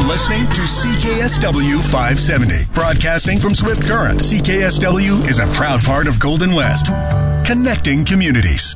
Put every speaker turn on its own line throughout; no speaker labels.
listening to CKSW 570. Broadcasting from Swift Current, CKSW is a proud part of Golden West. Connecting communities.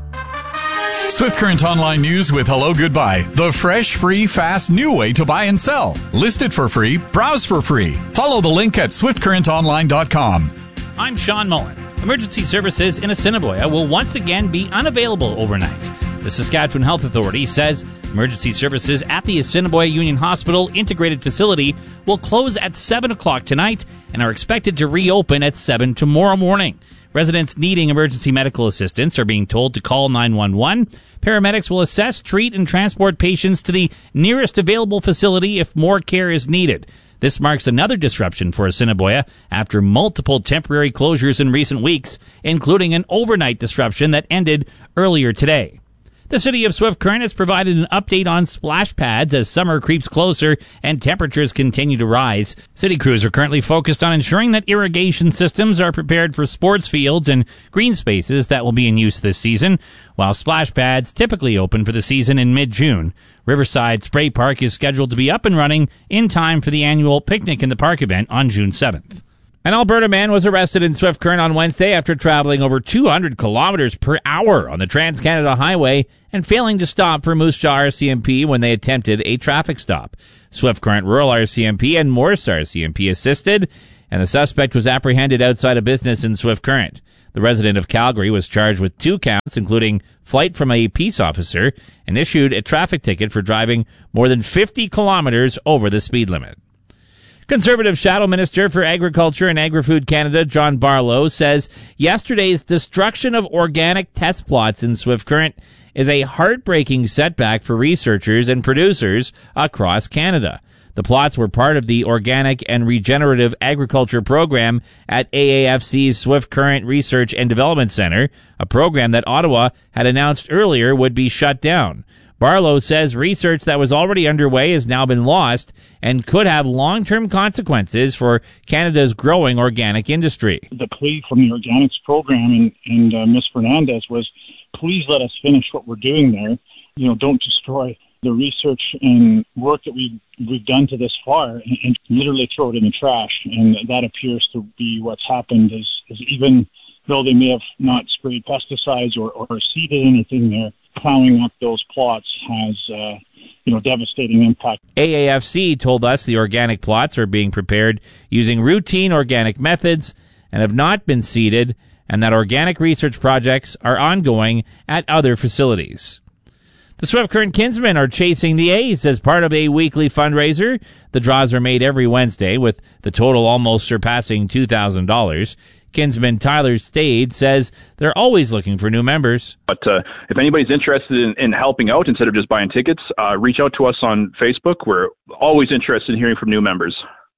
Swift Current Online News with Hello Goodbye. The fresh, free, fast, new way to buy and sell. List it for free. Browse for free. Follow the link at swiftcurrentonline.com.
I'm Sean Mullen. Emergency services in Assiniboia will once again be unavailable overnight. The Saskatchewan Health Authority says emergency services at the Assiniboia Union Hospital Integrated Facility will close at 7 o'clock tonight and are expected to reopen at 7 tomorrow morning. Residents needing emergency medical assistance are being told to call 911. Paramedics will assess, treat, and transport patients to the nearest available facility if more care is needed. This marks another disruption for Assiniboia after multiple temporary closures in recent weeks, including an overnight disruption that ended earlier today. The city of Swift Current has provided an update on splash pads as summer creeps closer and temperatures continue to rise. City crews are currently focused on ensuring that irrigation systems are prepared for sports fields and green spaces that will be in use this season, while splash pads typically open for the season in mid-June. Riverside Spray Park is scheduled to be up and running in time for the annual Picnic in the Park event on June 7th. An Alberta man was arrested in Swift Current on Wednesday after traveling over 200 kilometers per hour on the Trans-Canada Highway and failing to stop for Moose Jaw RCMP when they attempted a traffic stop. Swift Current Rural RCMP and Morris RCMP assisted, and the suspect was apprehended outside a business in Swift Current. The resident of Calgary was charged with 2 counts, including flight from a peace officer, and issued a traffic ticket for driving more than 50 kilometers over the speed limit. Conservative Shadow Minister for Agriculture and Agri-Food Canada, John Barlow, says yesterday's destruction of organic test plots in Swift Current is a heartbreaking setback for researchers and producers across Canada. The plots were part of the Organic and Regenerative Agriculture program at AAFC's Swift Current Research and Development Centre, a program that Ottawa had announced earlier would be shut down. Barlow says research that was already underway has now been lost and could have long-term consequences for Canada's growing organic industry.
The plea from the organics program and Ms. Fernandez was, please let us finish what we're doing there. Don't destroy the research and work that we've done to this far and literally throw it in the trash. And that appears to be what's happened is even though they may have not sprayed pesticides or seeded anything there, plowing up those plots has, devastating impact.
AAFC told us the organic plots are being prepared using routine organic methods and have not been seeded, and that organic research projects are ongoing at other facilities. The Swift Current Kinsmen are chasing the A's as part of a weekly fundraiser. The draws are made every Wednesday, with the total almost surpassing $2,000. Kinsman Tyler Stade says they're always looking for new members.
But if anybody's interested in helping out instead of just buying tickets, reach out to us on Facebook. We're always interested in hearing from new members.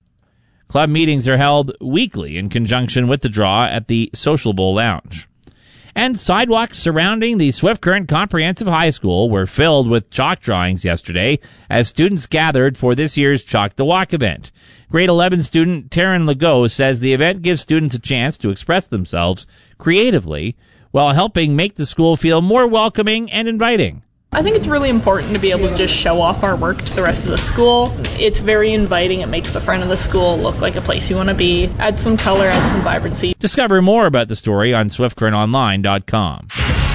Club meetings are held weekly in conjunction with the draw at the Social Bowl Lounge. And sidewalks surrounding the Swift Current Comprehensive High School were filled with chalk drawings yesterday as students gathered for this year's Chalk the Walk event. Grade 11 student Taryn Legault says the event gives students a chance to express themselves creatively while helping make the school feel more welcoming and inviting.
I think it's really important to be able to just show off our work to the rest of the school. It's very inviting. It makes the front of the school look like a place you want to be. Add some color, add some vibrancy.
Discover more about the story on SwiftCurrentOnline.com.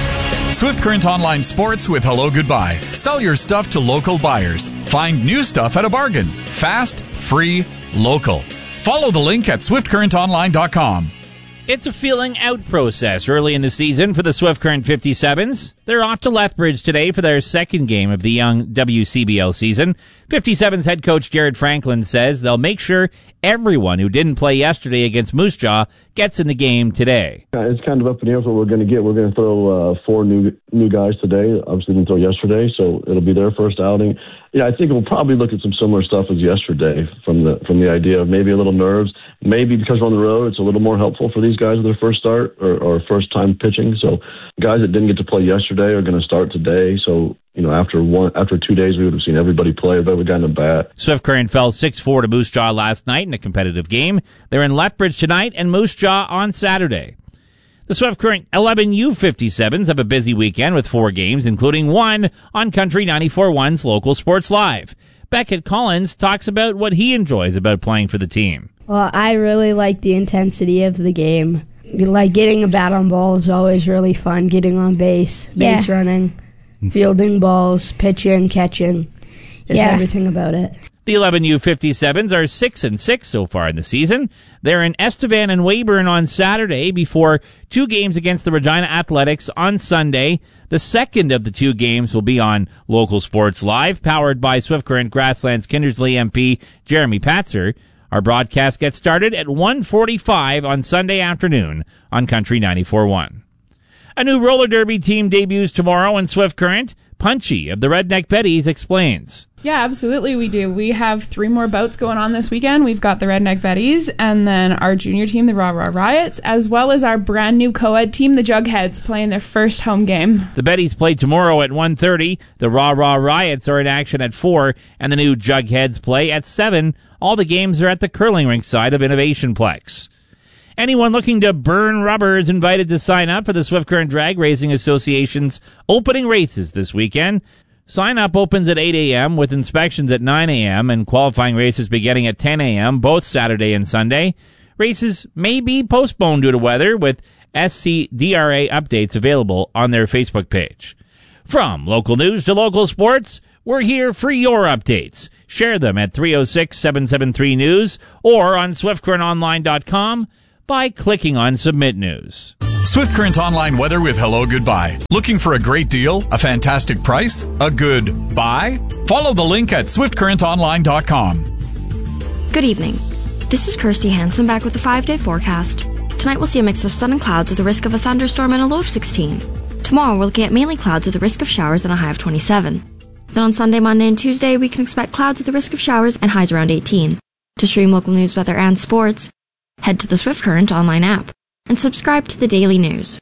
Swift Current Online Sports with Hello Goodbye. Sell your stuff to local buyers. Find new stuff at a bargain. Fast, free, local. Follow the link at SwiftCurrentOnline.com.
It's a feeling out process early in the season for the Swift Current 57s. They're off to Lethbridge today for their second game of the young WCBL season. 57s head coach Jared Franklin says they'll make sure everyone who didn't play yesterday against Moose Jaw gets in the game today.
It's kind of up in the air what we're going to get. We're going to throw 4 new guys today. Obviously didn't throw yesterday, so it'll be their first outing. Yeah, I think we'll probably look at some similar stuff as yesterday from the idea of maybe a little nerves. Maybe because we're on the road, it's a little more helpful for these guys with their first start or first time pitching. So guys that didn't get to play yesterday are going to start today. So, after 2 days, we would have seen everybody play, but we got in a bat.
Swift Current fell 6-4 to Moose Jaw last night in a competitive game. They're in Lethbridge tonight and Moose Jaw on Saturday. The Swift Current 11 U57s have a busy weekend with 4 games, including one on Country 94.1's Local Sports Live. Beckett Collins talks about what he enjoys about playing for the team.
Well, I really like the intensity of the game. Like getting a bat on ball is always really fun. Getting on base running, fielding balls, pitching, catching. Just everything about it.
The 11U 57s are 6-6 so far in the season. They're in Estevan and Weyburn on Saturday before 2 games against the Regina Athletics on Sunday. The second of the 2 games will be on Local Sports Live, powered by Swift Current Grasslands Kindersley MP Jeremy Patzer. Our broadcast gets started at 1:45 on Sunday afternoon on Country 94.1. A new roller derby team debuts tomorrow in Swift Current. Punchy of the Redneck Betties explains.
Yeah, absolutely we do. We have 3 more bouts going on this weekend. We've got the Redneck Betties and then our junior team, the Rah Rah Riots, as well as our brand new co-ed team, the Jugheads, playing their first home game.
The Betties play tomorrow at 1:30. The Rah Rah Riots are in action at 4, and the new Jugheads play at 7. All the games are at the curling rink side of Innovation Plex. Anyone looking to burn rubber is invited to sign up for the Swift Current Drag Racing Association's opening races this weekend. Sign up opens at 8 a.m. with inspections at 9 a.m. and qualifying races beginning at 10 a.m. both Saturday and Sunday. Races may be postponed due to weather, with SCDRA updates available on their Facebook page. From local news to local sports, we're here for your updates. Share them at 306-773-NEWS or on SwiftCurrentOnline.com by clicking on Submit News.
Swift Current Online weather with Hello Goodbye. Looking for a great deal, a fantastic price, a good buy? Follow the link at SwiftCurrentOnline.com.
Good evening. This is Kirsty Hansen back with the 5-day forecast. Tonight we'll see a mix of sun and clouds with a risk of a thunderstorm and a low of 16. Tomorrow we're looking at mainly clouds with a risk of showers and a high of 27. Then on Sunday, Monday, and Tuesday we can expect clouds with a risk of showers and highs around 18. To stream local news, weather, and sports, head to the Swift Current online app and subscribe to the daily news.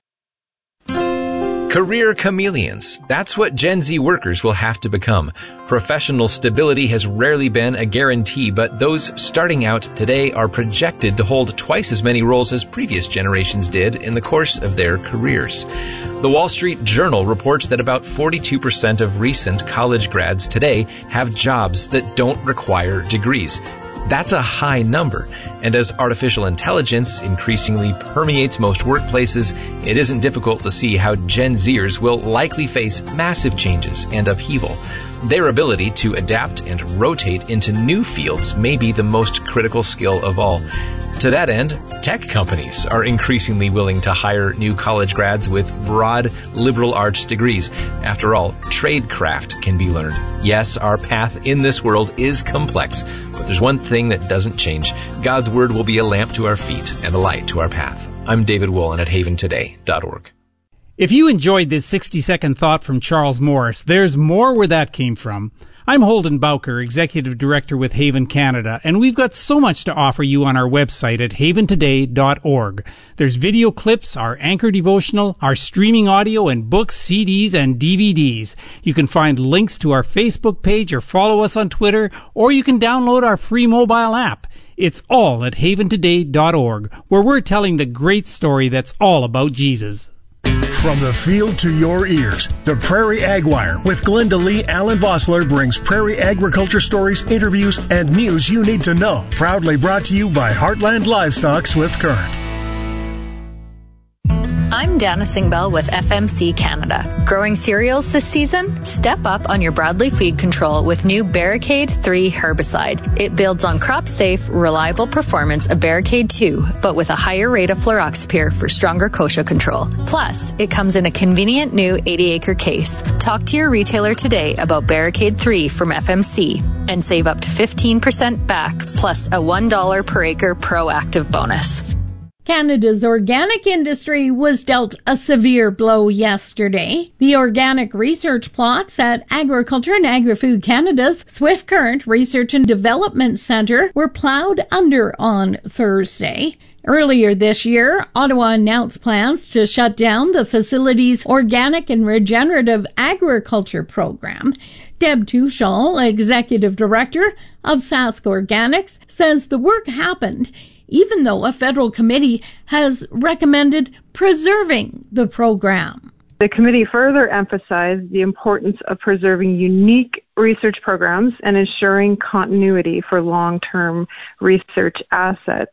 Career chameleons. That's what Gen Z workers will have to become. Professional stability has rarely been a guarantee, but those starting out today are projected to hold twice as many roles as previous generations did in the course of their careers. The Wall Street Journal reports that about 42% of recent college grads today have jobs that don't require degrees. That's a high number, and as artificial intelligence increasingly permeates most workplaces, it isn't difficult to see how Gen Zers will likely face massive changes and upheaval. Their ability to adapt and rotate into new fields may be the most critical skill of all. To that end, tech companies are increasingly willing to hire new college grads with broad liberal arts degrees. After all, tradecraft can be learned. Yes, our path in this world is complex, but there's one thing that doesn't change. God's Word will be a lamp to our feet and a light to our path. I'm David Woolen at haventoday.org.
If you enjoyed this 60-second thought from Charles Morris, there's more where that came from. I'm Holden Bowker, Executive Director with Haven Canada, and we've got so much to offer you on our website at haventoday.org. There's video clips, our anchor devotional, our streaming audio, and books, CDs, and DVDs. You can find links to our Facebook page or follow us on Twitter, or you can download our free mobile app. It's all at haventoday.org, where we're telling the great story that's all about Jesus.
From the field to your ears, the Prairie Ag Wire with Glenda Lee Allen Vossler brings prairie agriculture stories, interviews, and news you need to know. Proudly brought to you by Heartland Livestock Swift Current.
I'm Dana Singbell with FMC Canada. Growing cereals this season? Step up on your broadleaf weed control with new Barricade 3 herbicide. It builds on crop-safe, reliable performance of Barricade 2, but with a higher rate of fluroxypyr for stronger kochia control. Plus, it comes in a convenient new 80-acre case. Talk to your retailer today about Barricade 3 from FMC and save up to 15% back, plus a $1 per acre proactive bonus.
Canada's organic industry was dealt a severe blow yesterday. The organic research plots at Agriculture and Agri-Food Canada's Swift Current Research and Development Centre were ploughed under on Thursday. Earlier this year, Ottawa announced plans to shut down the facility's Organic and Regenerative Agriculture program. Deb Tushall, Executive Director of Sask Organics, says the work happened even though a federal committee has recommended preserving the program.
The committee further emphasized the importance of preserving unique research programs and ensuring continuity for long-term research assets.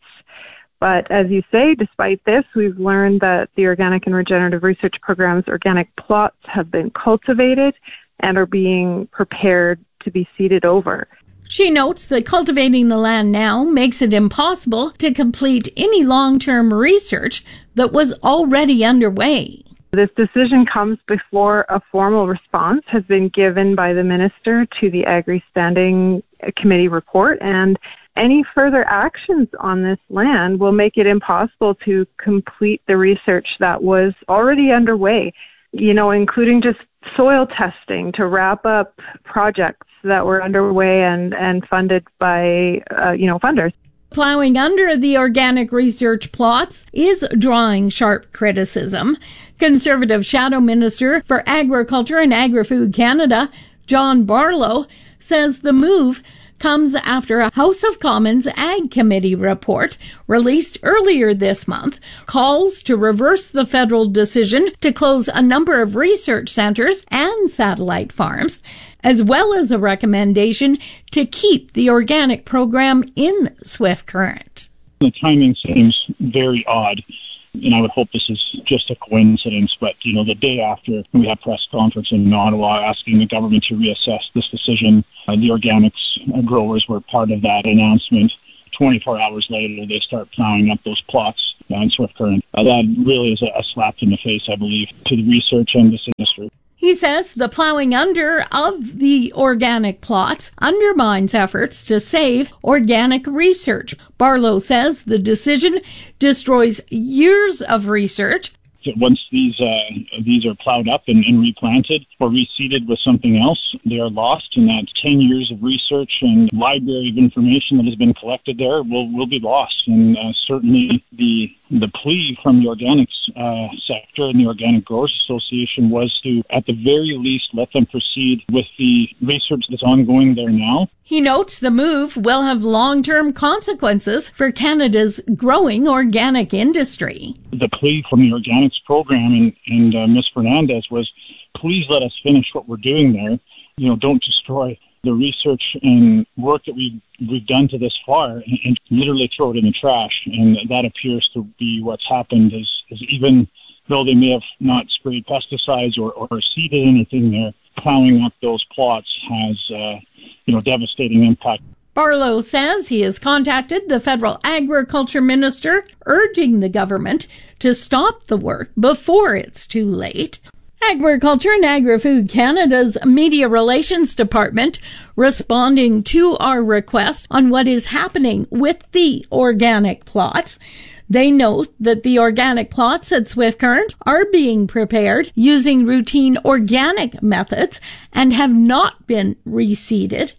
But as you say, despite this, we've learned that the organic and regenerative research program's organic plots have been cultivated and are being prepared to be seeded over.
She notes that cultivating the land now makes it impossible to complete any long-term research that was already underway.
This decision comes before a formal response has been given by the Minister to the Agri Standing Committee report, and any further actions on this land will make it impossible to complete the research that was already underway, including just soil testing to wrap up projects that were underway and funded by, funders.
Plowing under the organic research plots is drawing sharp criticism. Conservative Shadow Minister for Agriculture and Agri-Food Canada, John Barlow, says the move comes after a House of Commons Ag Committee report released earlier this month calls to reverse the federal decision to close a number of research centers and satellite farms, as well as a recommendation to keep the organic program in Swift Current.
The timing seems very odd, and I would hope this is just a coincidence, but, the day after we had press conference in Ottawa asking the government to reassess this decision, the organics growers were part of that announcement. 24 hours later, they start plowing up those plots in Swift Current. That really is a slap in the face, I believe, to the research and this industry.
He says the plowing under of the organic plots undermines efforts to save organic research. Barlow says the decision destroys years of research.
Once these are plowed up and replanted or reseeded with something else, they are lost, and that 10 years of research and library of information that has been collected there will be lost. And certainly the plea from the organics sector and the Organic Growers Association was to, at the very least, let them proceed with the research that's ongoing there now.
He notes the move will have long-term consequences for Canada's growing organic industry.
The plea from the organics program and Ms. Fernandez was, please let us finish what we're doing there. Don't destroy the research and work that we've done to this far and literally throw it in the trash. And that appears to be what's happened is even though they may have not sprayed pesticides or seeded anything there, plowing up those plots has devastating impact.
Barlow says he has contacted the federal agriculture minister, urging the government to stop the work before it's too late. Agriculture and Agri-Food Canada's Media Relations Department responding to our request on what is happening with the organic plots. They note that the organic plots at Swift Current are being prepared using routine organic methods and have not been reseeded.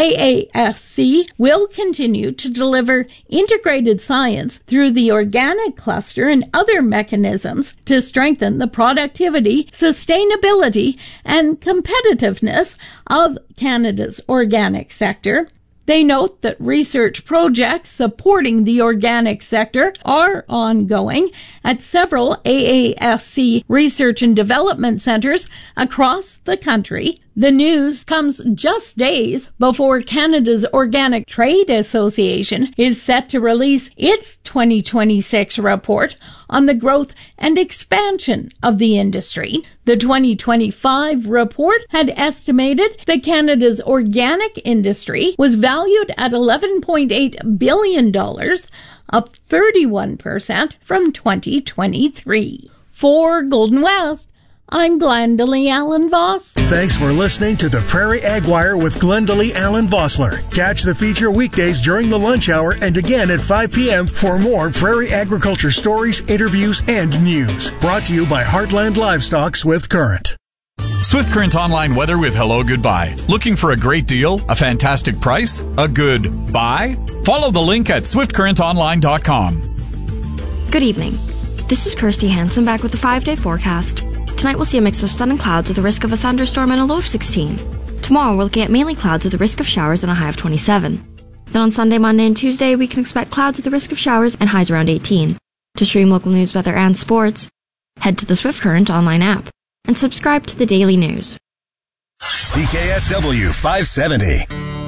AAFC will continue to deliver integrated science through the organic cluster and other mechanisms to strengthen the productivity, sustainability, and competitiveness of Canada's organic sector. They note that research projects supporting the organic sector are ongoing at several AAFC research and development centers across the country. The news comes just days before Canada's Organic Trade Association is set to release its 2026 report on the growth and expansion of the industry. The 2025 report had estimated that Canada's organic industry was valued at $11.8 billion, up 31% from 2023. For Golden West, I'm Glendalee Allen Voss.
Thanks for listening to the Prairie Ag Wire with Glendalee Allen Vossler. Catch the feature weekdays during the lunch hour and again at 5 p.m. for more prairie agriculture stories, interviews, and news. Brought to you by Heartland Livestock Swift Current.
Swift Current Online weather with Hello Goodbye. Looking for a great deal? A fantastic price? A good buy? Follow the link at swiftcurrentonline.com.
Good evening. This is Kirsty Hansen back with the 5-day forecast. Tonight we'll see a mix of sun and clouds with a risk of a thunderstorm and a low of 16. Tomorrow we're looking at mainly clouds with a risk of showers and a high of 27. Then on Sunday, Monday, and Tuesday we can expect clouds with a risk of showers and highs around 18. To stream local news, weather, and sports, head to the Swift Current online app. and subscribe to the Daily News.
CKSW 570.